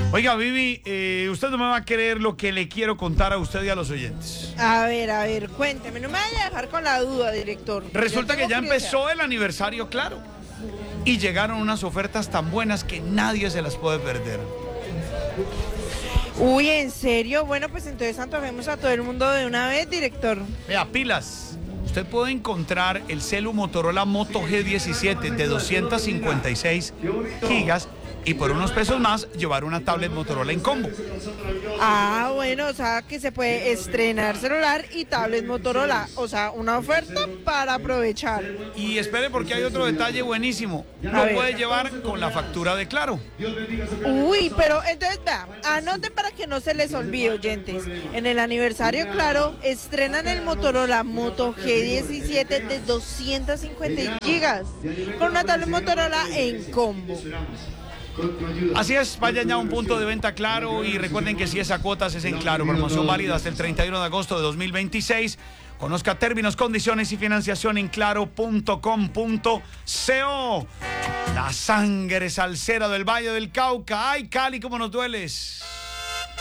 Oiga, Vivi, usted no me va a creer lo que le quiero contar a usted y a los oyentes. A ver, cuénteme, no me vaya a dejar con la duda, director. Resulta que ya empezó el aniversario, claro. Y llegaron unas ofertas tan buenas que nadie se las puede perder. Uy, ¿en serio? Bueno, pues entonces antojemos a todo el mundo de una vez, director. Vea, pilas. Usted puede encontrar el celu Motorola Moto G17 de 256 gigas y por unos pesos más llevar una tablet Motorola en combo. Ah, bueno, o sea que se puede estrenar celular y tablet Motorola. O sea, una oferta para aprovechar. Y espere porque hay otro detalle buenísimo. Lo puede llevar con la factura de Claro. Uy, pero entonces vea, anoten para que no se les olvide, oyentes. En el aniversario Claro, estrenan el Motorola Moto G17 de 250 gigas con una tablet Motorola en combo. Así es, vayan ya a un punto de venta Claro y recuerden que si esa cuota es en Claro, promoción válida hasta el 31 de agosto de 2026. Conozca términos, condiciones y financiación en claro.com.co. La sangre salsera del Valle del Cauca. ¡Ay, Cali, cómo nos dueles!